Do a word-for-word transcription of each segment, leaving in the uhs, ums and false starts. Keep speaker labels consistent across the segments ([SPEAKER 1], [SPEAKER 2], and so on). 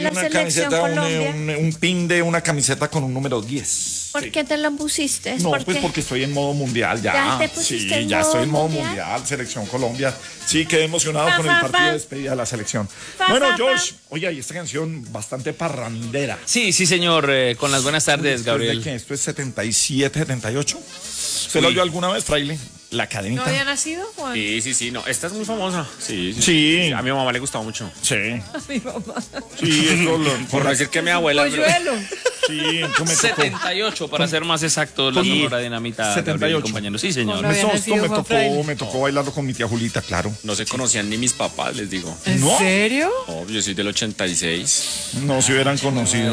[SPEAKER 1] la
[SPEAKER 2] una
[SPEAKER 1] selección
[SPEAKER 2] camiseta, un,
[SPEAKER 1] Colombia.
[SPEAKER 2] un, un pin de una camiseta con un número diez.
[SPEAKER 1] ¿Por
[SPEAKER 2] Sí.
[SPEAKER 1] qué te lo pusiste?
[SPEAKER 2] No,
[SPEAKER 1] ¿Por
[SPEAKER 2] pues
[SPEAKER 1] qué?
[SPEAKER 2] porque estoy en modo mundial ya.
[SPEAKER 1] ¿Ya te pusiste
[SPEAKER 2] sí,
[SPEAKER 1] en
[SPEAKER 2] ya
[SPEAKER 1] modo
[SPEAKER 2] estoy en modo
[SPEAKER 1] mundial?
[SPEAKER 2] mundial, Selección Colombia. Sí, quedé emocionado
[SPEAKER 1] Pa,
[SPEAKER 2] con el
[SPEAKER 1] pa,
[SPEAKER 2] partido
[SPEAKER 1] pa.
[SPEAKER 2] de despedida de la selección.
[SPEAKER 1] Pa,
[SPEAKER 2] Bueno,
[SPEAKER 1] pa, pa.
[SPEAKER 2] George, oye, y esta canción bastante parrandera.
[SPEAKER 3] Sí, sí, señor. eh, con las buenas tardes,
[SPEAKER 2] ¿Después
[SPEAKER 3] Gabriel.
[SPEAKER 2] de qué? ¿Esto es setenta y siete, setenta y ocho? ¿Se lo oyó alguna vez, Fraile? La
[SPEAKER 4] ¿No
[SPEAKER 2] cadenita.
[SPEAKER 4] había nacido, Juan?
[SPEAKER 5] Sí, sí, sí, no, esta es muy famosa. Sí, sí.
[SPEAKER 2] Sí.
[SPEAKER 5] A mi mamá le gustaba mucho.
[SPEAKER 2] Sí.
[SPEAKER 4] Mi mamá.
[SPEAKER 2] Sí, eso lo.
[SPEAKER 5] Por no decir que mi abuela. pero-
[SPEAKER 4] Polluelo.
[SPEAKER 2] Sí, eso me tocó.
[SPEAKER 3] setenta y ocho, para ser más exacto, la
[SPEAKER 2] Con-
[SPEAKER 3] Sonora Dinamita,
[SPEAKER 2] setenta y
[SPEAKER 3] Gabriel,
[SPEAKER 2] ocho.
[SPEAKER 3] compañero. Sí, señor.
[SPEAKER 4] Con
[SPEAKER 2] Me,
[SPEAKER 4] había
[SPEAKER 2] esto
[SPEAKER 4] nacido
[SPEAKER 2] me
[SPEAKER 4] Juan
[SPEAKER 2] tocó,
[SPEAKER 4] Fraile.
[SPEAKER 2] me tocó bailarlo con mi tía Julita, claro.
[SPEAKER 5] No se conocían ni mis papás, les digo.
[SPEAKER 4] ¿En
[SPEAKER 2] ¿No?
[SPEAKER 4] serio?
[SPEAKER 5] Oh, yo soy del ochenta y seis.
[SPEAKER 2] No se hubieran conocido.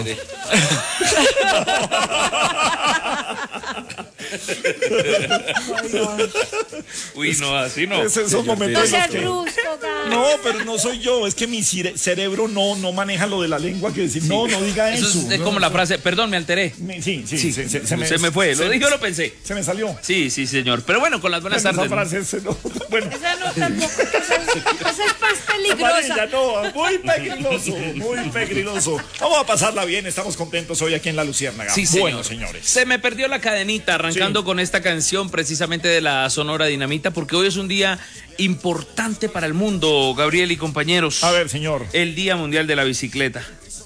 [SPEAKER 3] Uy, no, así no.
[SPEAKER 2] Es esos momentos
[SPEAKER 1] No
[SPEAKER 2] en los
[SPEAKER 1] seas
[SPEAKER 2] que-
[SPEAKER 1] brusco, Gaby.
[SPEAKER 2] No, pero no soy yo, es que mi cere- cerebro no, no maneja lo de la lengua que decir, no, no diga eso.
[SPEAKER 3] Eso es, es
[SPEAKER 2] no,
[SPEAKER 3] como la
[SPEAKER 2] no.
[SPEAKER 3] frase, perdón, me alteré.
[SPEAKER 2] Me- Sí, sí,
[SPEAKER 3] Sí,
[SPEAKER 2] se, se-
[SPEAKER 3] se, me, fue. Lo
[SPEAKER 2] se-
[SPEAKER 3] dije o lo pensé.
[SPEAKER 2] Se me salió.
[SPEAKER 3] Sí, sí, señor. Pero bueno, con las buenas
[SPEAKER 2] Bueno, esa
[SPEAKER 3] tardes.
[SPEAKER 2] frase, se- no, bueno,
[SPEAKER 1] Esa no tampoco. Esa es, esa es más
[SPEAKER 2] amarilla,
[SPEAKER 1] peligrosa.
[SPEAKER 2] no, muy pegriloso, muy pegriloso. Vamos a pasarla bien, estamos contentos hoy aquí en La Luciérnaga.
[SPEAKER 3] Sí, señor.
[SPEAKER 2] Bueno, señores.
[SPEAKER 3] Se me perdió la cadenita arrancando
[SPEAKER 2] Sí.
[SPEAKER 3] con esta canción precisamente de la Sonora Dinamita, porque hoy es un día importante para el mundo, Gabriel y compañeros.
[SPEAKER 2] A ver, señor.
[SPEAKER 3] El Día Mundial de la Bicicleta.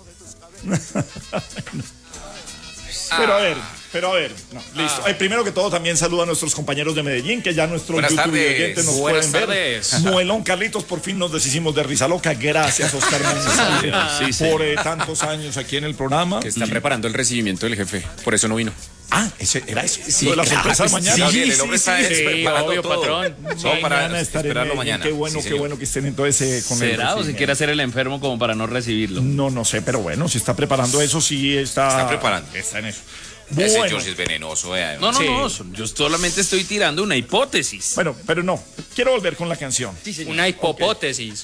[SPEAKER 2] Pero a ver, pero a ver. No, listo. Eh, primero que todo, también saludo a nuestros compañeros de Medellín, que ya nuestros
[SPEAKER 5] Buenas
[SPEAKER 2] YouTube
[SPEAKER 5] tardes.
[SPEAKER 2] oyentes nos
[SPEAKER 5] Buenas
[SPEAKER 2] pueden
[SPEAKER 5] tardes.
[SPEAKER 2] ver. Muelón Carlitos, por fin nos deshicimos de risa loca. Gracias, Oscar Mendoza,
[SPEAKER 3] Sí, sí.
[SPEAKER 2] por eh, tantos años aquí en el programa.
[SPEAKER 5] Que está preparando el recibimiento del jefe. Por eso no vino.
[SPEAKER 2] Ah, ese era eso.
[SPEAKER 5] Sí,
[SPEAKER 2] Lo de la
[SPEAKER 5] claro,
[SPEAKER 2] sorpresa de
[SPEAKER 5] sí,
[SPEAKER 2] mañana.
[SPEAKER 5] sí, Gabriel, el hombre está preparando
[SPEAKER 3] obvio,
[SPEAKER 5] todo.
[SPEAKER 3] patrón.
[SPEAKER 5] Solo para
[SPEAKER 2] Mañana estaré en
[SPEAKER 5] esperarlo
[SPEAKER 2] Medellín.
[SPEAKER 5] mañana.
[SPEAKER 2] Qué bueno,
[SPEAKER 5] Sí,
[SPEAKER 2] qué
[SPEAKER 5] señor.
[SPEAKER 2] bueno que estén entonces eh, con el
[SPEAKER 3] ¿Será o se
[SPEAKER 2] recibimiento.
[SPEAKER 3] quiere hacer el enfermo como para no recibirlo?
[SPEAKER 2] No, no sé, pero bueno, si está preparando eso, sí está.
[SPEAKER 5] Está preparando.
[SPEAKER 2] Está en eso.
[SPEAKER 5] Ese
[SPEAKER 2] Bueno,
[SPEAKER 5] George es venenoso, eh,
[SPEAKER 3] No, no,
[SPEAKER 2] Sí.
[SPEAKER 3] no. so- Yo solamente estoy tirando una hipótesis.
[SPEAKER 2] bueno, pero no. Quiero volver con la canción.
[SPEAKER 3] Sí, señor.
[SPEAKER 5] Una hipótesis.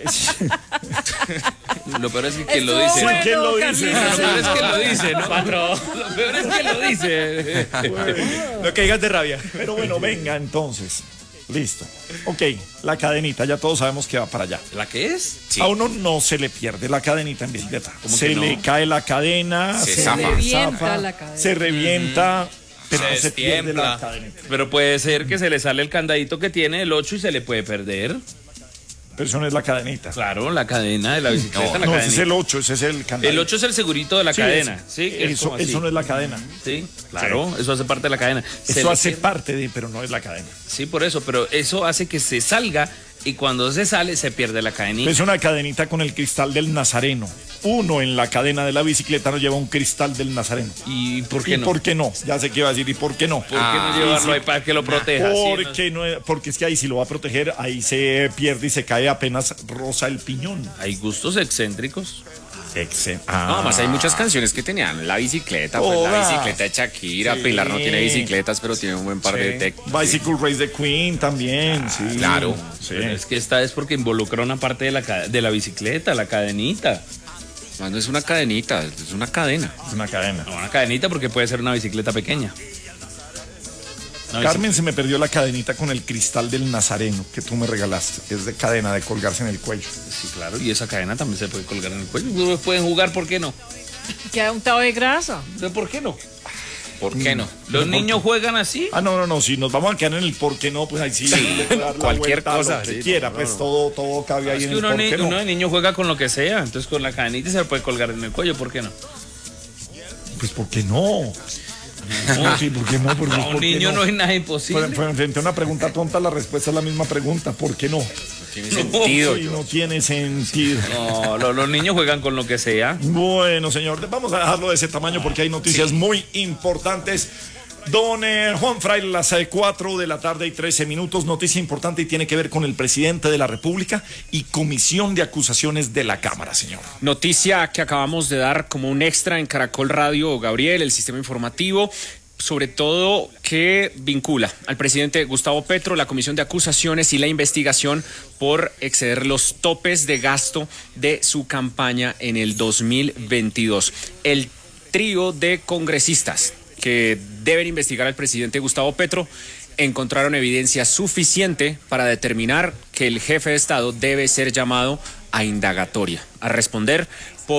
[SPEAKER 3] Lo peor es que quien lo
[SPEAKER 4] Estuvo
[SPEAKER 3] dice.
[SPEAKER 2] Sí, ¿quién lo
[SPEAKER 4] bueno,
[SPEAKER 2] dice?
[SPEAKER 3] Lo peor es que lo dice, ¿no? Patrón. Lo peor es que lo dice.
[SPEAKER 5] No caigas de rabia.
[SPEAKER 2] Pero bueno, venga entonces. Listo. Ok, la cadenita, ya todos sabemos que va para allá.
[SPEAKER 3] ¿La qué es?
[SPEAKER 5] Sí.
[SPEAKER 2] A uno no se le pierde la cadenita en bicicleta.
[SPEAKER 3] ¿Cómo
[SPEAKER 2] Se
[SPEAKER 3] que no?
[SPEAKER 2] le cae la cadena,
[SPEAKER 5] Se
[SPEAKER 2] se,
[SPEAKER 5] zafa.
[SPEAKER 2] le
[SPEAKER 4] revienta
[SPEAKER 2] zafa,
[SPEAKER 4] la cadena.
[SPEAKER 2] se revienta, pero
[SPEAKER 3] Se
[SPEAKER 2] no se pierde la
[SPEAKER 3] destiembla.
[SPEAKER 2] cadenita.
[SPEAKER 3] Pero puede ser que se le sale el candadito que tiene el ocho y se le puede perder.
[SPEAKER 2] Pero eso no es la cadenita.
[SPEAKER 3] Claro, la cadena de la bicicleta. la
[SPEAKER 2] No, ese
[SPEAKER 3] cadenita.
[SPEAKER 2] es el ocho, ese es el candado.
[SPEAKER 3] El ocho es el segurito de la
[SPEAKER 2] Sí,
[SPEAKER 3] cadena.
[SPEAKER 2] ese-
[SPEAKER 3] Sí, que es
[SPEAKER 2] eso,
[SPEAKER 3] como así.
[SPEAKER 2] eso no es la cadena.
[SPEAKER 3] Sí, claro, eso hace parte de la cadena. Se
[SPEAKER 2] Eso
[SPEAKER 3] le
[SPEAKER 2] hace
[SPEAKER 3] pierde-
[SPEAKER 2] parte de, pero no es la cadena.
[SPEAKER 3] Sí, por eso, pero eso hace que se salga y cuando se sale se pierde la cadenita.
[SPEAKER 2] Es una cadenita con el cristal del Nazareno. Uno en la cadena de la bicicleta no lleva un cristal del Nazareno.
[SPEAKER 3] ¿Y por
[SPEAKER 2] ¿Y
[SPEAKER 3] qué no?
[SPEAKER 2] por qué no? Ya sé qué iba a decir, ¿y por qué no?
[SPEAKER 3] ¿Por qué no llevarlo ahí para que lo proteja? Sí, no-
[SPEAKER 2] Porque, no, porque es que ahí si lo va a proteger, ahí se pierde y se cae apenas roza el piñón.
[SPEAKER 3] Hay gustos excéntricos.
[SPEAKER 2] Excelente.
[SPEAKER 5] No, más hay muchas canciones que tenían la bicicleta, pues la
[SPEAKER 2] Todas.
[SPEAKER 5] bicicleta de Shakira,
[SPEAKER 2] Sí.
[SPEAKER 5] Pilar no tiene bicicletas, pero tiene un buen par de tec.
[SPEAKER 2] Bicycle Race the Queen también, sí.
[SPEAKER 5] claro.
[SPEAKER 2] Sí.
[SPEAKER 3] Pero es que esta es porque involucra una parte de la, ca- de la bicicleta, la cadenita.
[SPEAKER 5] No, no es una cadenita, es una cadena.
[SPEAKER 2] Es una cadena.
[SPEAKER 3] No, una cadenita porque puede ser una bicicleta pequeña. Una
[SPEAKER 2] Carmen, se me perdió la cadenita con el cristal del Nazareno que tú me regalaste. Es de cadena, de colgarse en el cuello.
[SPEAKER 3] bici- Sí, claro, y esa cadena también se puede colgar en el cuello. Ustedes pueden jugar, ¿por qué no?
[SPEAKER 4] Queda untado de grasa.
[SPEAKER 3] Entonces, ¿por qué no?
[SPEAKER 5] ¿Por qué no?
[SPEAKER 3] Los niños juegan así.
[SPEAKER 2] Ah, no, no, no. Si nos vamos a quedar en el por qué no, pues ahí sí. le puede dar la
[SPEAKER 5] cualquier
[SPEAKER 2] vuelta a lo
[SPEAKER 5] cosa,
[SPEAKER 2] que
[SPEAKER 5] sí,
[SPEAKER 2] quiera,
[SPEAKER 5] no,
[SPEAKER 2] pues
[SPEAKER 5] no.
[SPEAKER 2] todo, todo cabe ahí
[SPEAKER 3] Es
[SPEAKER 2] en
[SPEAKER 3] que
[SPEAKER 2] el
[SPEAKER 3] uno,
[SPEAKER 2] por
[SPEAKER 3] ni-
[SPEAKER 2] qué no.
[SPEAKER 3] uno de niño juega con lo que sea, entonces con la cadenita se le puede colgar en el cuello, ¿por qué no?
[SPEAKER 2] Pues ¿por qué no? No, sí, ¿por qué no? Porque,
[SPEAKER 3] A un
[SPEAKER 2] ¿por qué
[SPEAKER 3] niño no hay nada
[SPEAKER 2] Fue-
[SPEAKER 3] imposible.
[SPEAKER 2] fue frente a una pregunta tonta, la respuesta es la misma pregunta. ¿Por qué no?
[SPEAKER 5] Tiene sentido.
[SPEAKER 2] Sí, no tiene sentido.
[SPEAKER 3] No, lo- los niños juegan con lo que sea.
[SPEAKER 2] Bueno, señor, vamos a dejarlo de ese tamaño porque hay noticias muy importantes. Don eh, Juan Fraile, las eh, cuatro de la tarde y trece minutos. Noticia importante y tiene que ver con el presidente de la República y comisión de acusaciones de la Cámara, señor.
[SPEAKER 6] Noticia que acabamos de dar como un extra en Caracol Radio, Gabriel, el sistema informativo, sobre todo que vincula al presidente Gustavo Petro, la comisión de acusaciones y la investigación por exceder los topes de gasto de su campaña en el dos mil veintidós. El trío de congresistas que deben investigar al presidente Gustavo Petro encontraron evidencia suficiente para determinar que el jefe de Estado debe ser llamado a indagatoria, a responder